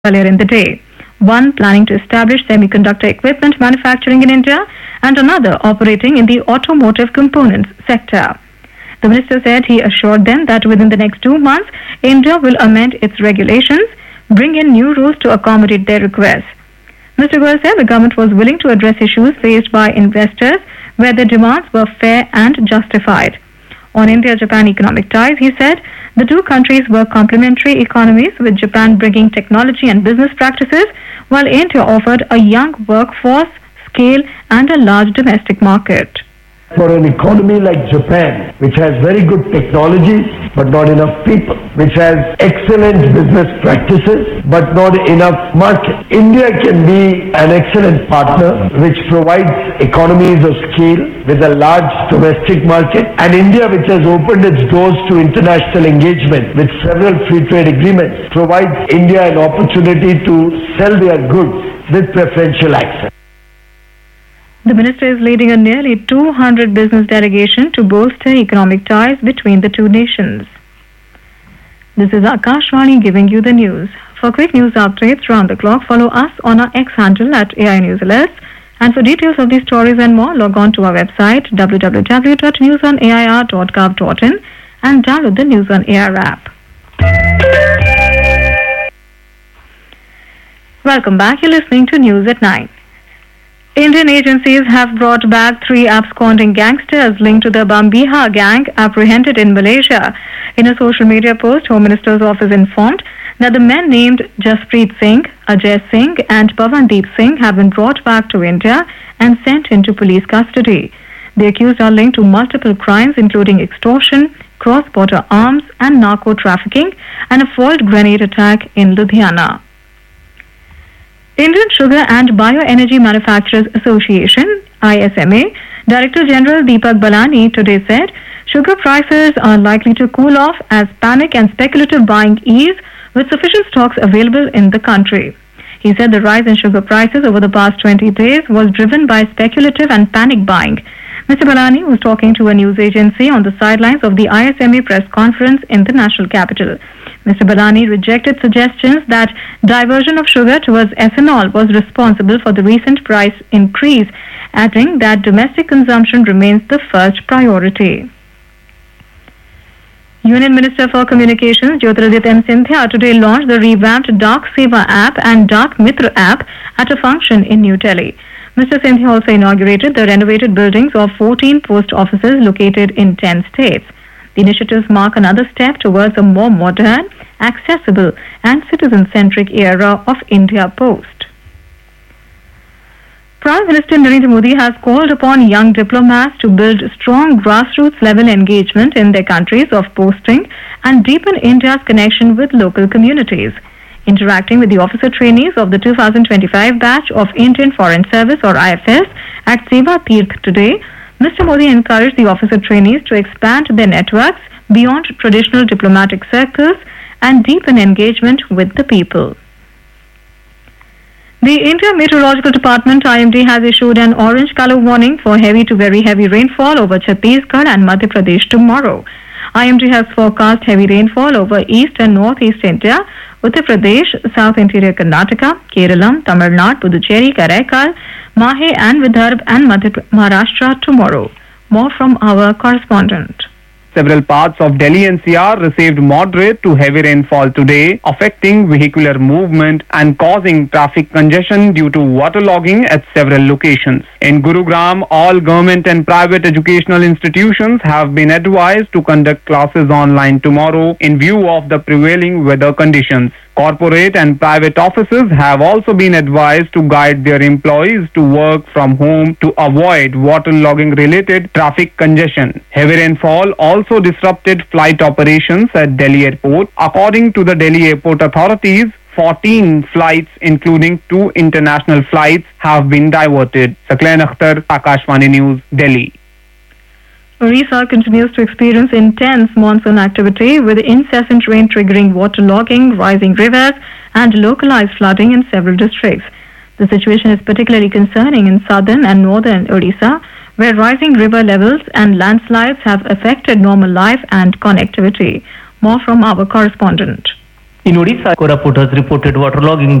earlier in the day. One planning to establish semiconductor equipment manufacturing in India and another operating in the automotive components sector. The minister said he assured them that within the next 2 months, India will amend its regulations, bring in new rules to accommodate their requests. Mr. Goyal said the government was willing to address issues faced by investors where the demands were fair and justified. On India-Japan economic ties, he said the two countries were complementary economies, with Japan bringing technology and business practices, while India offered a young workforce, scale, and a large domestic market. For an economy like Japan, which has very good technology but not enough people, which has excellent business practices but not enough market, India can be an excellent partner which provides economies of scale with a large domestic market, and India, which has opened its doors to international engagement with several free trade agreements, provides India an opportunity to sell their goods with preferential access. The minister is leading a nearly 200 business delegation to bolster economic ties between the two nations. This is Akashvani giving you the news. For quick news updates round the clock, follow us on our X handle at AI News Alerts. And for details of these stories and more, log on to our website www.newsonair.gov.in and download the News on Air app. Welcome back. You're listening to News at 9. Indian agencies have brought back 3 absconding gangsters linked to the Bambiha gang apprehended in Malaysia. In a social media post, Home Minister's office informed that the men named Jaspreet Singh, Ajay Singh and Pavandeep Singh have been brought back to India and sent into police custody. The accused are linked to multiple crimes including extortion, cross-border arms and narco-trafficking and a foiled grenade attack in Ludhiana. Indian Sugar and Bioenergy Manufacturers Association, ISMA, Director General Deepak Balani today said sugar prices are likely to cool off as panic and speculative buying ease with sufficient stocks available in the country. He said the rise in sugar prices over the past 20 days was driven by speculative and panic buying. Mr. Balani was talking to a news agency on the sidelines of the ISMA press conference in the national capital. Mr. Balani rejected suggestions that diversion of sugar towards ethanol was responsible for the recent price increase, adding that domestic consumption remains the first priority. Union Minister for Communications Jyotiraditya M. Scindia today launched the revamped Dak Seva app and Dak Mitra app at a function in New Delhi. Mr. Scindia also inaugurated the renovated buildings of 14 post offices located in 10 states. The initiatives mark another step towards a more modern, accessible and citizen-centric era of India Post. Prime Minister Narendra Modi has called upon young diplomats to build strong grassroots-level engagement in their countries of posting and deepen India's connection with local communities. Interacting with the officer trainees of the 2025 batch of Indian Foreign Service or IFS at Seva Tirth today, Mr. Modi encouraged the officer trainees to expand their networks beyond traditional diplomatic circles and deepen engagement with the people. The India Meteorological Department IMD has issued an orange color warning for heavy to very heavy rainfall over Chhattisgarh and Madhya Pradesh tomorrow. IMD has forecast heavy rainfall over east and northeast India, Uttar Pradesh, South Interior Karnataka, Kerala, Tamil Nadu, Puducherry, Karaikal, Mahe and Vidarbha and Maharashtra tomorrow. More from our correspondent. Several parts of Delhi NCR received moderate to heavy rainfall today, affecting vehicular movement and causing traffic congestion due to waterlogging at several locations. In Gurugram, all government and private educational institutions have been advised to conduct classes online tomorrow in view of the prevailing weather conditions. Corporate and private offices have also been advised to guide their employees to work from home to avoid waterlogging related traffic congestion. Heavy rainfall also disrupted flight operations at Delhi Airport. According to the Delhi Airport authorities, 14 flights, including 2 international flights, have been diverted. Saklan Akhtar, Akashvani News, Delhi. Orissa continues to experience intense monsoon activity with incessant rain triggering waterlogging, rising rivers and localized flooding in several districts. The situation is particularly concerning in southern and northern Orissa, where rising river levels and landslides have affected normal life and connectivity. More from our correspondent. In Odisha, Koraput has reported waterlogging